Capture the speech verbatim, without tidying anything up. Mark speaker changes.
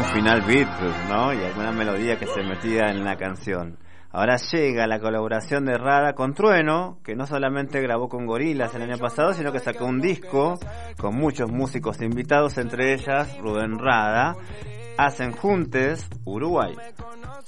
Speaker 1: final Beatles, ¿no? Y alguna melodía que se metía en la canción. Ahora llega la colaboración de Rada con Trueno, que no solamente grabó con Gorillaz el año pasado, sino que sacó un disco con muchos músicos invitados, entre ellas Rubén Rada. Hacen juntes Uruguay.